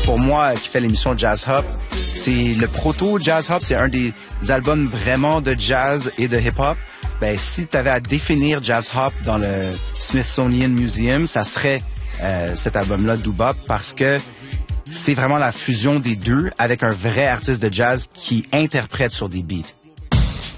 pour moi, qui fait l'émission Jazz Hop, c'est le proto Jazz Hop, c'est un des albums vraiment de jazz et de hip-hop. Ben, si tu avais à définir Jazz Hop dans le Smithsonian Museum, ça serait cet album-là, Doo-Bop, parce que c'est vraiment la fusion des deux avec un vrai artiste de jazz qui interprète sur des beats.